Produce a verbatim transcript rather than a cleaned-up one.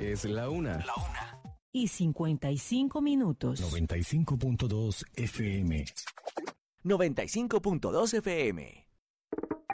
Es la una. La una. Y cincuenta y cinco minutos. noventa y cinco punto dos F M. noventa y cinco punto dos F M.